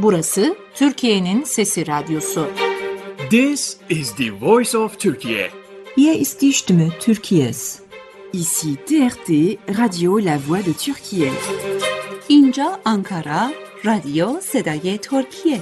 Burası Türkiye'nin Sesi Radyosu. This is the voice of Turkey. Hier ist die Stimme Türkiye's. Ici TRT, Radio La Voix de Türkiye. İnca Ankara, Radyo Sedaye Türkiye.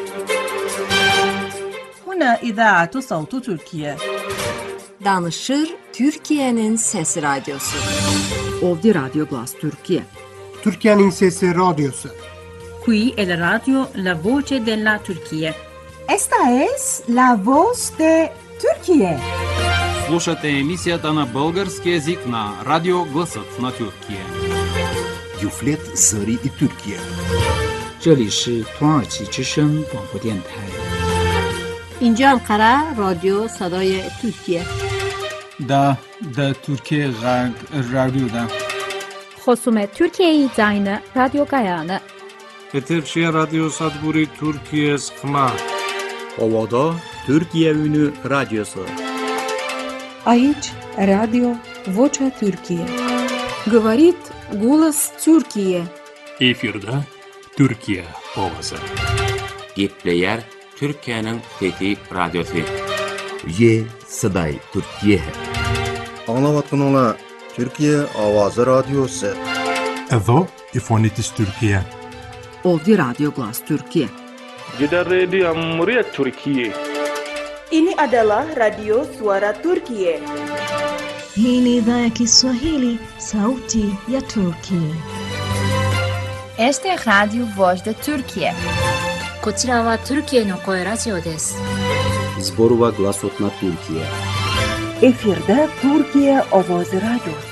هنا إذاعة صوت تركيا. Danışır Türkiye'nin Sesi Radyosu. Ovdi Radio Glas Türkiye. Türkiye'nin Sesi Radyosu. Qui è la radio La Voce della Turchia. Esta es la voz de Türkiye. Слушате емисията на български език на Радио Гласът на Türkiye. Юфлет Зари и Türkiye. 这里是土耳其之声广播电台。 İnca Ankara, Radyo Sedaye Türkiye. Da Türkiye Radyo'da. خصومت ترکیه زاین رادیو گایانه. Eterşehir Radyo Sadburi Türkiye Sıkma. Ovada Türkiye Ünü Radyosu. Aici Radio Vocea Türkiye. Говорит голос Türkiye. Efirde Türkiye Ovası. Gitleyer Türkiye'nin Fethi Radyosu. Ye Saday Türkiye. Anlavatın ola Türkiye Avazı Radyosu. Edo İfonitis Türkiye. Ovdi Radio Glas Türkiye. Gider Radio Cumhuriyet Türkiye. Ini adalah Radio Suara Turkiye. Hii ni idhaa ya Kiswahili, Sauti ya Turkiye. Este Radio Voz de Turkiye. こちらはトルキエの声ラジオです。 Zborova Glasot na Türkiye. Efirde Türkiye Avazı Radyosu.